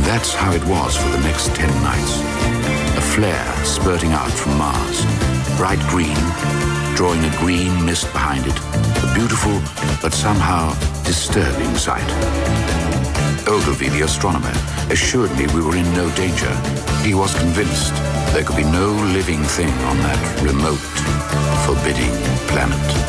that's how it was for the next 10 nights. A flare spurting out from Mars, bright green, drawing a green mist behind it. A beautiful, but somehow disturbing sight. Ogilvy, the astronomer, assured me we were in no danger. He was convinced there could be no living thing on that remote, forbidding planet.